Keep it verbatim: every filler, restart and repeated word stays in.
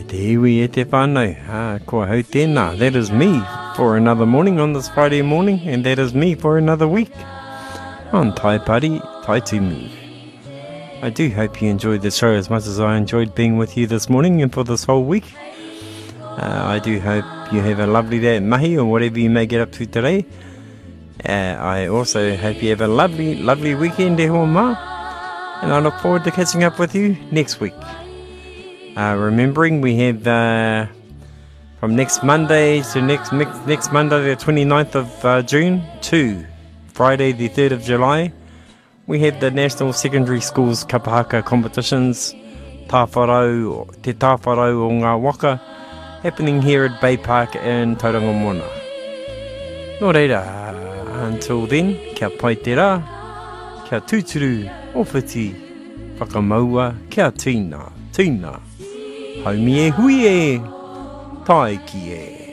te iwi e te whānau. Ah, kua hau tēnā. That is me for another morning on this Friday morning, and that is me for another week on Tai Pari, Tai Tumu. I do hope you enjoyed the show as much as I enjoyed being with you this morning and for this whole week. Uh, I do hope you have a lovely day at mahi or whatever you may get up to today. Uh, I also hope you have a lovely, lovely weekend e hoa mā. And I look forward to catching up with you next week. Uh, remembering we have uh, from next Monday to next next Monday the twenty-ninth of uh, June to Friday the third of July, we have the National Secondary Schools Kapahaka competitions, Tāwharau, Te Tāwharau o Ngā Waka, happening here at Bay Park in Tauranga Moana. Nō reira, until then, kia pai te rā, kia tūturu, ofiti, whakamaua, kia tīna, tīna, haumi e hui e, tai ki e.